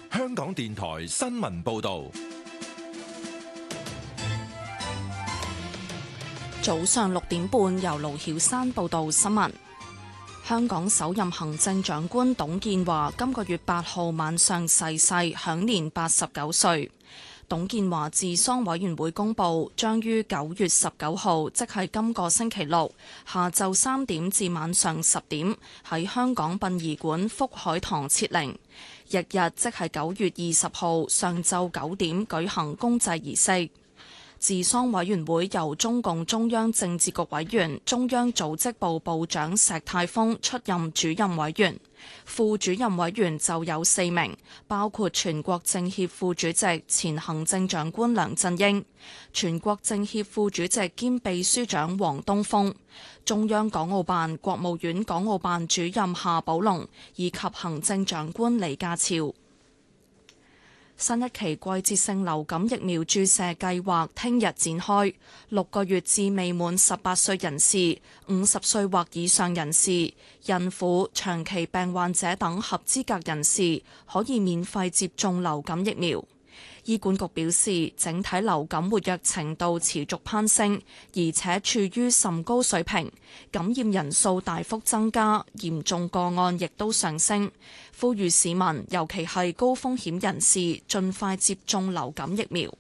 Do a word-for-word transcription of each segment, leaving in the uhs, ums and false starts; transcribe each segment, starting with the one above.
香港電台新聞報道。 早上六點半，由盧曉山報道新聞。香港首任行政長官董建華今個月八號晚上逝世，享年八十九歲。董建華治喪委員會公佈，將於九月十九號，即係今個星期六下晝三點至晚上十點，喺香港殯儀館福海堂設靈。翌日即係九月二十號上晝九點舉行公祭儀式。治喪委員會由中共中央政治局委員、中央組織部部長石泰峰出任主任委員，副主任委員就有四名，包括全國政協副主席、前行政長官梁振英，全國政協副主席兼秘書長王東峰，中央港澳辦、國務院港澳辦主任夏寶龍，以及行政長官李家超。新一期季節性流感疫苗注射計劃聽日展開，六個月至未滿十八歲人士、五十歲或以上人士、孕婦、長期病患者等合資格人士可以免費接種流感疫苗。醫管局表示，整體流感活躍程度持續攀升，而且處於甚高水平，感染人數大幅增加，嚴重個案亦都上升。呼籲市民，尤其係高風險人士，盡快接種流感疫苗。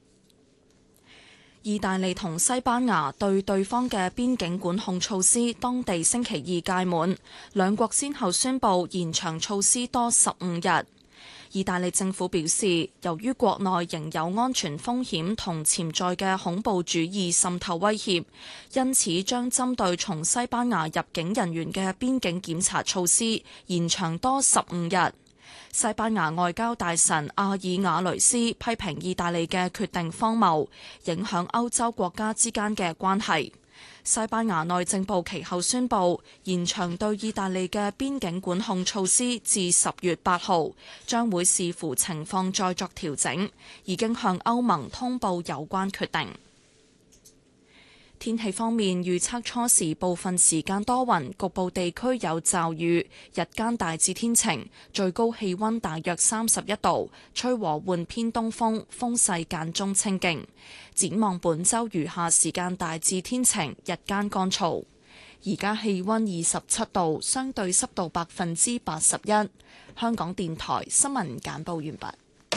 意大利同西班牙對對方嘅邊境管控措施，當地星期二屆滿，兩國先後宣布延長措施多十五日。意大利政府表示，由於國內仍有安全風險同潛在嘅恐怖主義滲透威脅，因此將針對從西班牙入境人員嘅邊境檢查措施延長多十五日。西班牙外交大臣阿爾瓦雷斯批評意大利嘅決定荒謬，影響歐洲國家之間嘅關係。西班牙內政部其後宣布延長對意大利嘅邊境管控措施至十月八號，將會視乎情況再作調整，已經向歐盟通報有關決定。天氣方面，預測初時部分時間多雲，局部地區有驟雨，日間大致天晴，最高氣溫大約三十一度，吹和緩偏東風，風勢間中清勁。展望本週餘下時間大致天晴，日間乾燥。而家氣溫二十七度，相對濕度百分之八十一。香港電台新聞簡報完畢。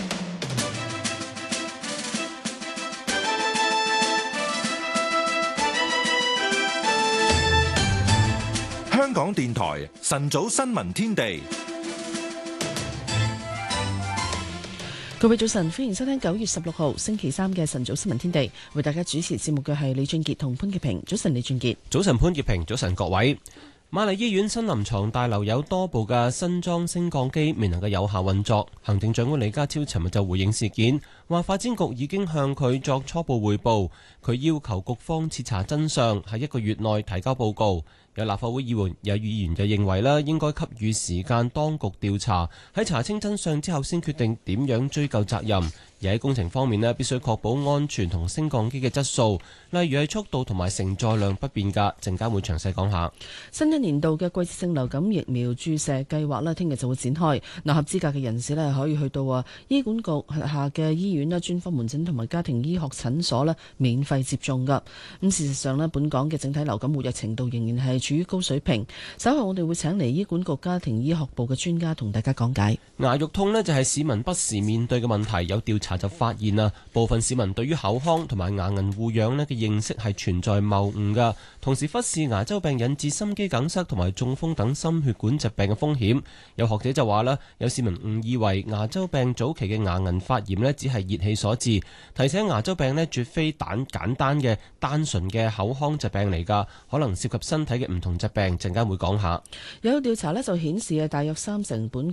香港電台晨早新聞天地， 各位早晨，歡迎收聽九月十六號星期三嘅晨早新聞天地。為大家主持節目嘅係李俊傑同潘潔平。早晨，李俊傑。 早晨，潘潔平。早晨，各位。瑪麗醫院新臨床大樓有多部嘅新裝升降機未能夠有效運作。行政長官李家超尋日就回應事件，話發展局已經向佢作初步匯報，佢要求局方徹查真相，喺一個月內提交報告。有立法會議員有議員就認為咧，應該給予時間當局調查，喺查清真相之後先決定點樣追究責任。而喺工程方面咧，必須確保安全同升降機嘅質素，例如係速度同埋承載量不變㗎。陣間會詳細講下。 新一年度嘅季節性流感疫苗注射計劃咧，聽日就會展開。嗱，合資格嘅人士咧可以去到啊醫管局下嘅醫院啦、專科門診同埋家庭醫學診所咧免費接種㗎。咁事實上咧，本港嘅整體流感活躍程度仍然係處於高水平。稍後我哋會請嚟醫管局家庭醫學部嘅專家同大家講解。 牙肉痛呢就係市民不時面對嘅問題，有調查就發現啊，部分市民對於口腔同埋牙齦護養呢嘅認識係存在謬誤噶，同時忽視牙周病引致心肌梗塞同埋中風等心血管疾病嘅風險。有學者就話啦，有市民誤以為牙周病早期嘅牙齦發炎呢只係熱氣所致，提醒牙周病呢絕非單簡單嘅單純嘅口腔疾病嚟噶，可能涉及身體嘅唔同疾病。陣間會講下。 有調查呢就顯示啊，大約三成本